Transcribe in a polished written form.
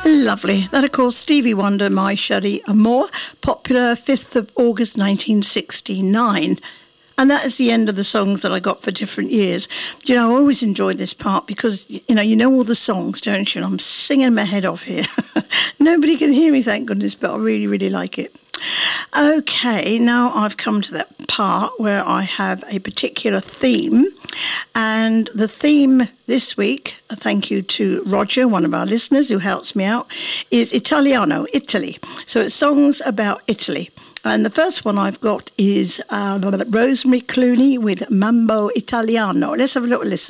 Lovely. That, of course, Stevie Wonder, My Chérie Amour, popular 5th of August 1969. And that is the end of the songs that I got for different years. You know, I always enjoy this part because, you know all the songs, don't you? And I'm singing my head off here. Nobody can hear me, thank goodness, but I really, really like it. Okay, now I've come to that part where I have a particular theme. And the theme this week, thank you to Roger, one of our listeners who helps me out, is Italiano, Italy. So it's songs about Italy. And the first one I've got is Rosemary Clooney with Mambo Italiano. Let's have a little listen.